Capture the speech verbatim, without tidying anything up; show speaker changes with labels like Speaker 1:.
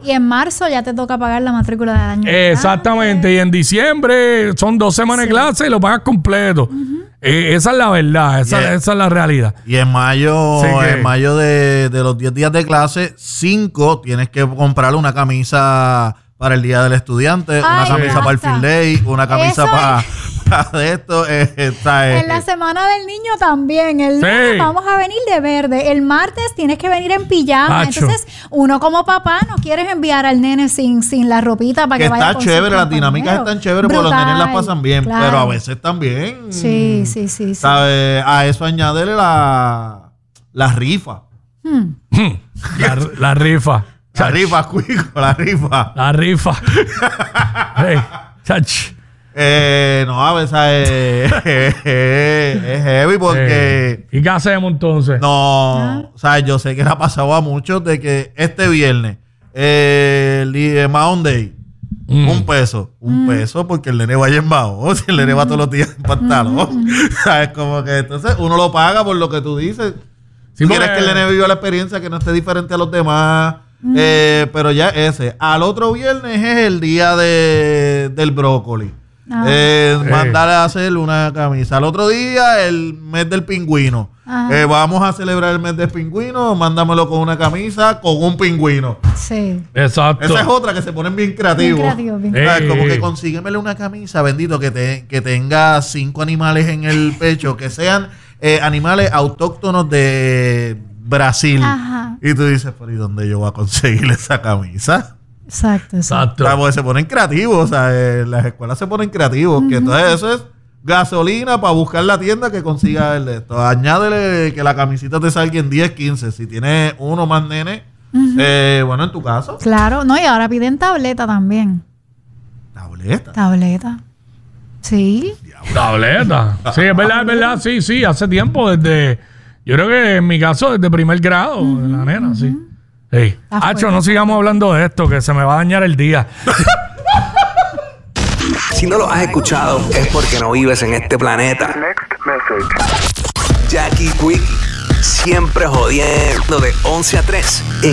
Speaker 1: Y en marzo ya te toca pagar la matrícula del año.
Speaker 2: Exactamente. Y en diciembre son dos semanas sí. de clase y lo pagas completo. Uh-huh. Eh, esa es la verdad, esa, yeah. esa es la realidad.
Speaker 3: Y en mayo, sí que... en mayo de, de los diez días de clase, cinco tienes que comprarle una camisa para el Día del Estudiante, Ay, una camisa para el Field Day, una camisa para, para esto. Eh, está, eh,
Speaker 1: en la semana del niño también. El sí. lunes vamos a venir de verde. El martes tienes que venir en pijama. Hacho. Entonces, uno como papá no quieres enviar al nene sin, sin la ropita para que, que vaya
Speaker 3: está chévere, las dinámicas están chéveres porque los nenes las pasan bien, claro. pero a veces también.
Speaker 1: Sí, sí, sí.
Speaker 3: ¿Sabes? Sí. A eso añádele la, la rifa.
Speaker 2: Hmm. la, la rifa.
Speaker 3: La rifa, Cuico, la rifa.
Speaker 2: La rifa. hey, chach.
Speaker 3: Eh, no, a veces es, es, es heavy porque...
Speaker 2: ¿Y qué hacemos entonces?
Speaker 3: No, ¿Ah? o sea, yo sé que le ha pasado a muchos de que este viernes, eh, el Mahon Day, mm. un peso. Un mm. peso porque el nene vaya en bajo. Si el nene va todos los días en pantalón. Mm. ¿Sabes? Como que entonces uno lo paga por lo que tú dices. Si sí, quieres porque... que el nene viva la experiencia, que no esté diferente a los demás... Mm. Eh, pero ya ese. Al otro viernes es el día de, del brócoli. Ah. Eh, hey. Mandarle a hacer una camisa. Al otro día, el mes del pingüino. Eh, vamos a celebrar el mes del pingüino. Mándamelo con una camisa con un pingüino.
Speaker 1: Sí.
Speaker 2: Exacto.
Speaker 3: Esa es otra que se ponen bien creativos.
Speaker 1: Bien creativo, bien.
Speaker 3: Hey. Como que consíguemele una camisa, bendito, que, te, que tenga cinco animales en el pecho, que sean eh, animales autóctonos de Brasil.
Speaker 1: Ajá.
Speaker 3: Y tú dices, pero ¿y dónde yo voy a conseguir esa camisa?
Speaker 1: Exacto, exacto.
Speaker 3: O sea, porque se ponen creativos, o sea, eh, las escuelas se ponen creativos, uh-huh. que entonces eso es gasolina para buscar la tienda que consiga el de esto. Añádele que la camisita te salga en diez, quince. Si tienes uno más nene, uh-huh. eh, bueno, en tu caso.
Speaker 1: Claro, no, y ahora piden tableta también.
Speaker 3: ¿Tableta?
Speaker 1: Tableta. Sí.
Speaker 2: Tableta. Sí, es verdad, es verdad, sí, sí, hace tiempo desde... Yo creo que en mi caso, desde primer grado, uh-huh, de la nena, uh-huh. sí. Hey. Hacho, no sigamos hablando de esto, que se me va a dañar el día.
Speaker 4: Si no lo has escuchado, es porque no vives en este planeta. Jackie Quickie, siempre jodiendo de once a tres en